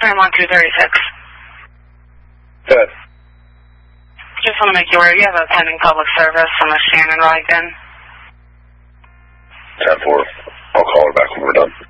I'm on 236. Good. Just want to make you aware, you have a pending public service on the Shannon Rigdon. 10-4. I'll call her back when we're done.